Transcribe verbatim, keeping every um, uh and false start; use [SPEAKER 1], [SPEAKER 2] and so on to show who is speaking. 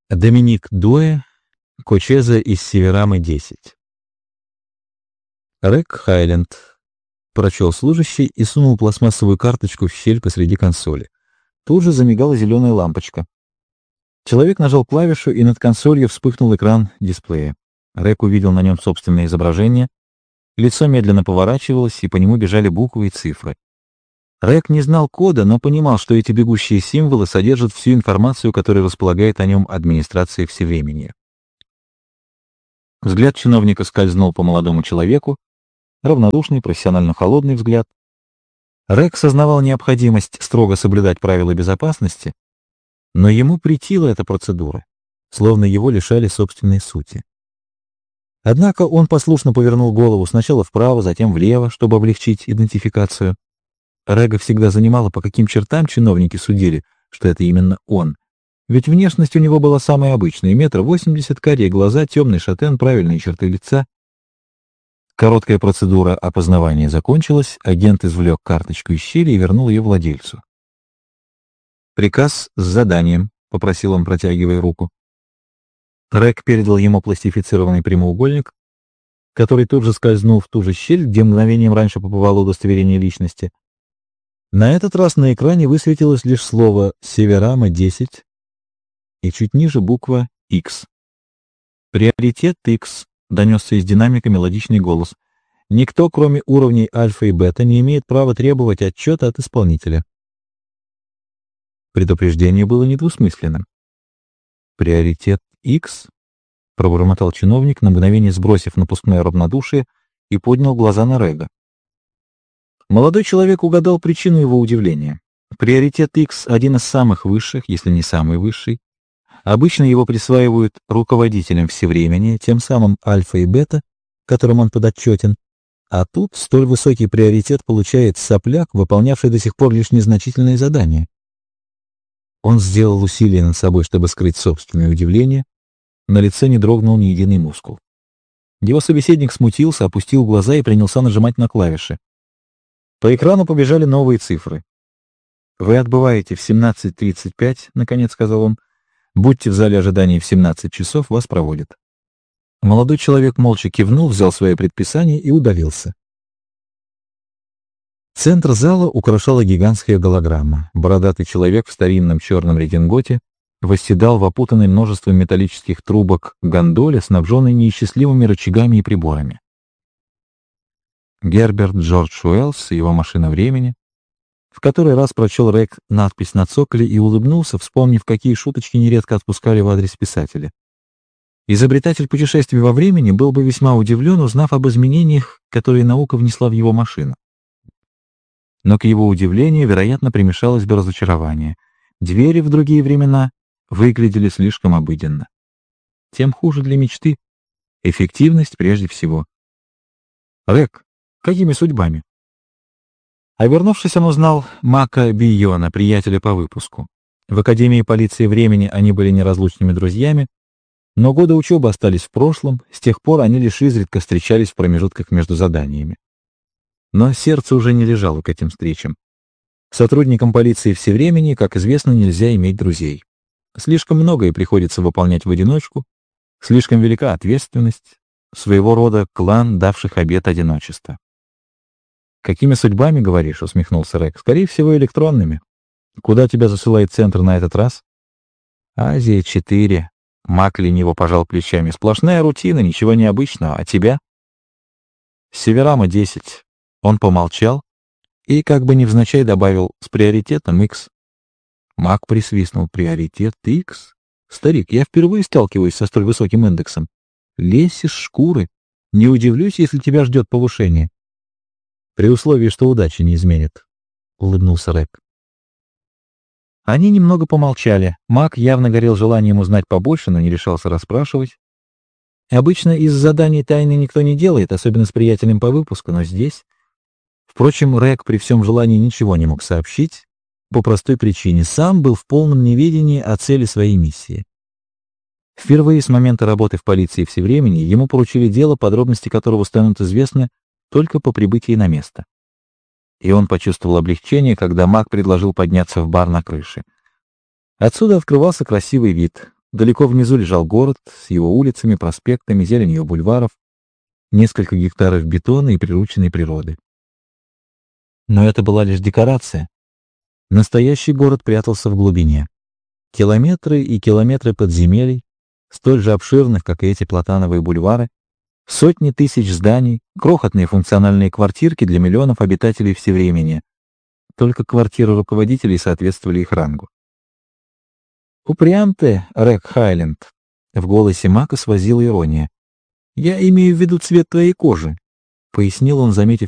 [SPEAKER 1] Доминик Дуэ, Кочеза из Северамы десять. Рэг Хайленд, прочел служащий и сунул пластмассовую карточку в щель посреди консоли. Тут же замигала зеленая лампочка. Человек нажал клавишу, и над консолью вспыхнул экран дисплея. Рэг увидел на нем собственное изображение. Лицо медленно поворачивалось, и по нему бежали буквы и цифры. Рэг не знал кода, но понимал, что эти бегущие символы содержат всю информацию, которой располагает о нем администрация Всевремени. Взгляд чиновника скользнул по молодому человеку, равнодушный, профессионально холодный взгляд. Рэг сознавал необходимость строго соблюдать правила безопасности, но ему претила эта процедура, словно его лишали собственной сути. Однако он послушно повернул голову сначала вправо, затем влево, чтобы облегчить идентификацию. Рэга всегда занимало, по каким чертам чиновники судили, что это именно он. Ведь внешность у него была самая обычная: метр восемьдесят, карие глаза, темный шатен, правильные черты лица. Короткая процедура опознавания закончилась, агент извлек карточку из щели и вернул ее владельцу. «Приказ с заданием», — попросил он, протягивая руку. Рэг передал ему пластифицированный прямоугольник, который тут же скользнул в ту же щель, где мгновением раньше побывало удостоверение личности. На этот раз на экране высветилось лишь слово «Северама десять» и чуть ниже буква X. «Приоритет X», — донесся из динамика мелодичный голос. «Никто, кроме уровней альфа и бета, не имеет права требовать отчета от исполнителя». Предупреждение было недвусмысленным. «Приоритет X», — пробормотал чиновник, на мгновение сбросив напускное равнодушие, и поднял глаза на Рэга. Молодой человек угадал причину его удивления. Приоритет X — один из самых высших, если не самый высший. Обычно его присваивают руководителям Всевремени, тем самым альфа и бета, которым он подотчетен. А тут столь высокий приоритет получает сопляк, выполнявший до сих пор лишь незначительные задания. Он сделал усилие над собой, чтобы скрыть собственное удивление. На лице не дрогнул ни единый мускул. Его собеседник смутился, опустил глаза и принялся нажимать на клавиши. По экрану побежали новые цифры. «Вы отбываете в семнадцать тридцать пять», — наконец сказал он. «Будьте в зале ожидания в семнадцать часов, вас проводят». Молодой человек молча кивнул, взял свое предписание и удалился. Центр зала украшала гигантская голограмма. Бородатый человек в старинном черном рединготе восседал в опутанной множеством металлических трубок гондоле, снабженной неисчислимыми рычагами и приборами. Герберт Джордж Уэллс и его «Машина времени». В который раз прочел Рэг надпись на цоколе и улыбнулся, вспомнив, какие шуточки нередко отпускали в адрес писателя. Изобретатель путешествий во времени был бы весьма удивлен, узнав об изменениях, которые наука внесла в его машину. Но к его удивлению, вероятно, примешалось бы разочарование. Двери в другие времена выглядели слишком обыденно. Тем хуже для мечты. Эффективность прежде всего. «Рэг, какими судьбами?» А вернувшись, он узнал Мака Бийона, приятеля по выпуску. В Академии полиции времени они были неразлучными друзьями, но годы учебы остались в прошлом, с тех пор они лишь изредка встречались в промежутках между заданиями. Но сердце уже не лежало к этим встречам. Сотрудникам полиции Всевремени, как известно, нельзя иметь друзей. Слишком многое приходится выполнять в одиночку, слишком велика ответственность, своего рода клан, давших обет одиночества. «Какими судьбами, говоришь?» — усмехнулся Рэг. «Скорее всего, электронными. Куда тебя засылает центр на этот раз?» «Азия четыре». Мак лениво пожал плечами. «Сплошная рутина, ничего необычного. А тебя?» «Северама десять». Он помолчал и, как бы невзначай, добавил: «с приоритетом X». Мак присвистнул. «Приоритет X? Старик, я впервые сталкиваюсь со столь высоким индексом. Лезь из шкуры. Не удивлюсь, если тебя ждет повышение». «При условии, что удача не изменит», — улыбнулся Рэг. Они немного помолчали. Мак явно горел желанием узнать побольше, но не решался расспрашивать. Обычно из заданий тайны никто не делает, особенно с приятелем по выпуску, но здесь... Впрочем, Рэг при всем желании ничего не мог сообщить, по простой причине: сам был в полном неведении о цели своей миссии. Впервые с момента работы в полиции Всевремени ему поручили дело, подробности которого станут известны только по прибытии на место. И он почувствовал облегчение, когда Мак предложил подняться в бар на крыше. Отсюда открывался красивый вид. Далеко внизу лежал город с его улицами, проспектами, зеленью бульваров, несколько гектаров бетона и прирученной природы. Но это была лишь декорация. Настоящий город прятался в глубине. Километры и километры подземелий, столь же обширных, как и эти платановые бульвары, сотни тысяч зданий, крохотные функциональные квартирки для миллионов обитателей всевремени. Только квартиры руководителей соответствовали их рангу. «Упрям ты, Рэг Хайленд!» В голосе Мака свозила ирония. «Я имею в виду цвет твоей кожи», — пояснил он, заметив